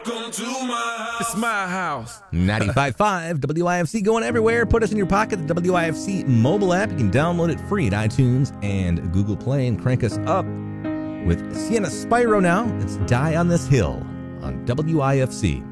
Come to my house. It's my house. 95.5 WIFC going everywhere. Put us in your pocket. The WIFC mobile app. You can download it free at iTunes and Google Play and crank us up with Sienna Spyro now. It's Die on This Hill on WIFC.